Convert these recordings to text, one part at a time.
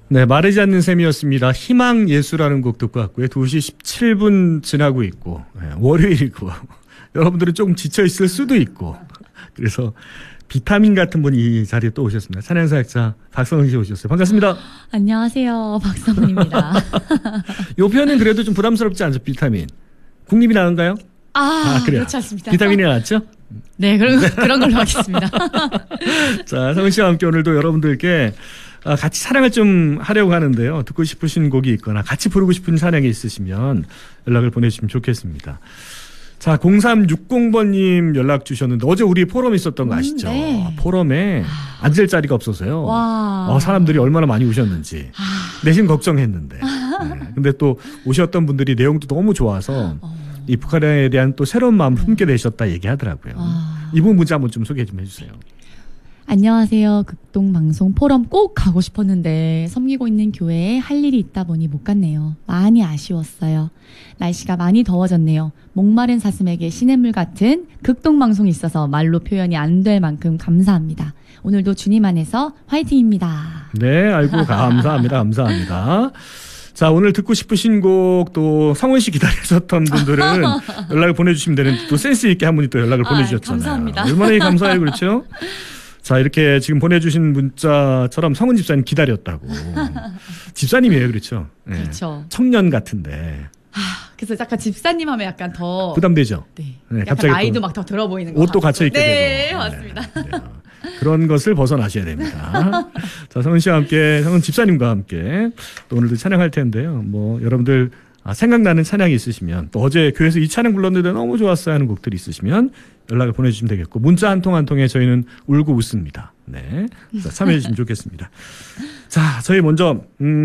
네, 마르지 않는 셈이었습니다. 희망 예수라는 곡 듣고 왔고요. 2시 17분 지나고 있고, 네, 월요일이고, 여러분들은 조금 지쳐있을 수도 있고, 그래서 비타민 같은 분이 이 자리에 또 오셨습니다. 찬양사역자 박성은 씨 오셨어요. 반갑습니다. 안녕하세요. 박성은입니다. 요 편은 그래도 좀 부담스럽지 않죠, 비타민. 국립이 나은가요? 그래요. 그렇지 않습니다. 비타민이 나왔죠? 네, 그런 걸로 하겠습니다. 자, 성은 씨와 함께 오늘도 여러분들께 같이 찬양을 좀 하려고 하는데요. 듣고 싶으신 곡이 있거나 같이 부르고 싶은 찬양이 있으시면 연락을 보내주시면 좋겠습니다. 자, 0360번님 연락 주셨는데 어제 우리 포럼 있었던 거 아시죠? 네. 포럼에 앉을 자리가 없어서요. 와. 사람들이 얼마나 많이 오셨는지 내심 걱정했는데. 네. 근데 또 오셨던 분들이 내용도 너무 좋아서 이 북한에 대한 또 새로운 마음을 품게 되셨다 얘기하더라고요. 이분 문제 한번 좀 소개 좀 해주세요. 안녕하세요. 극동방송 포럼 꼭 가고 싶었는데 섬기고 있는 교회에 할 일이 있다 보니 못 갔네요. 많이 아쉬웠어요. 날씨가 많이 더워졌네요. 목마른 사슴에게 시냇물 같은 극동방송이 있어서 말로 표현이 안 될 만큼 감사합니다. 오늘도 주님 안에서 화이팅입니다. 네, 아이고 감사합니다. 감사합니다. 자, 오늘 듣고 싶으신 곡 또 성은 씨 기다리셨던 분들은 연락을 보내주시면 되는데 또 센스 있게 한 분이 또 연락을 보내주셨잖아요. 감사합니다. 얼마나 감사해요. 그렇죠? 자, 이렇게 지금 보내주신 문자처럼 성은 집사님 기다렸다고. 집사님이에요. 그렇죠? 네. 그렇죠. 청년 같은데. 그래서 약간 집사님 하면 약간 더 부담되죠? 네. 네, 약간 갑자기 나이도 막 더 들어 보이는 거 옷도 갇혀있게 네, 되고. 맞습니다. 네. 그런 것을 벗어나셔야 됩니다. 자, 성은 씨와 함께, 성은 집사님과 함께 또 오늘도 찬양할 텐데요. 뭐, 여러분들 생각나는 찬양이 있으시면 또 어제 교회에서 이 찬양 불렀는데 너무 좋았어요 하는 곡들이 있으시면 연락을 보내주시면 되겠고 문자 한 통 한 통에 저희는 울고 웃습니다. 네, 자, 참여해 주시면 좋겠습니다. 자, 저희 먼저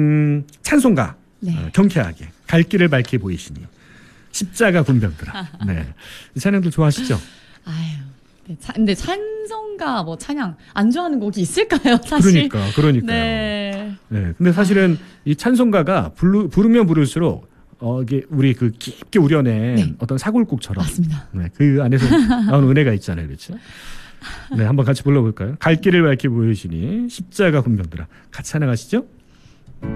찬송가 네. 경쾌하게 갈 길을 밝히 보이시니 십자가 군병들아. 네, 이 찬양들 좋아하시죠? 아유, 네, 근데 찬송가 뭐 찬양 안 좋아하는 곡이 있을까요? 사실. 그러니까요. 네. 네, 근데 사실은 이 찬송가가 부르면 부를수록 이게 우리 그 깊게 우려낸 네. 어떤 사골국처럼. 맞습니다. 네, 그 안에서 나오는 은혜가 있잖아요. 그렇죠? 네, 한번 같이 불러볼까요? 갈 길을 밝히 보이시니 십자가 군병들아. 같이 찬양하시죠?